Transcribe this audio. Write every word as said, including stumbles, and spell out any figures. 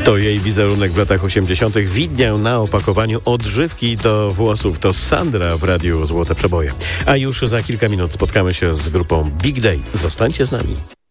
To jej wizerunek w latach osiemdziesiątych widniał na opakowaniu odżywki do włosów. To Sandra w Radiu Złote Przeboje. A już za kilka minut spotkamy się z grupą Big Day. Zostańcie z nami.